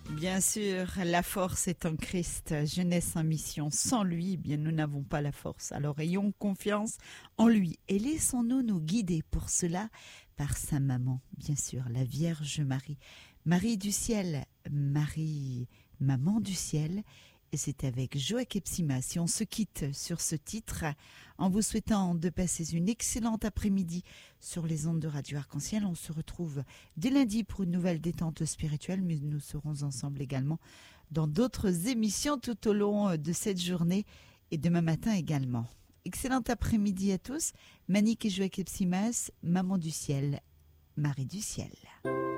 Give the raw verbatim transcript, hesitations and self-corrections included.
Bien sûr, la force est en Christ, jeunesse en mission. Sans lui, eh bien, nous n'avons pas la force. Alors ayons confiance en lui et laissons-nous nous guider pour cela par sa maman, bien sûr, la Vierge Marie. Marie du ciel, Marie, maman du ciel. Et c'est avec Joa Kepsima si on se quitte sur ce titre en vous souhaitant de passer une excellente après-midi sur les ondes de Radio Arc-en-Ciel. On se retrouve dès lundi pour une nouvelle détente spirituelle, mais nous serons ensemble également dans d'autres émissions tout au long de cette journée et demain matin également. Excellent après-midi à tous. Manique et Joa Kepsimas, maman du ciel, Marie du ciel.